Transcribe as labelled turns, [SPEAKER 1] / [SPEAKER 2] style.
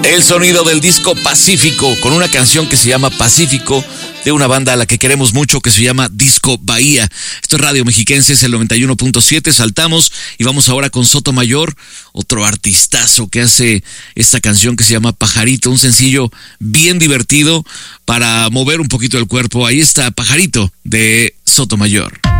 [SPEAKER 1] El sonido del disco Pacífico, con una canción que se llama Pacífico, de una banda a la que queremos mucho, que se llama Disco Bahía. Esto es Radio Mexiquense, es el 91.7, saltamos y vamos ahora con Sotomayor, otro artistazo que hace esta canción que se llama Pajarito, un sencillo bien divertido para mover un poquito el cuerpo. Ahí está Pajarito de Sotomayor.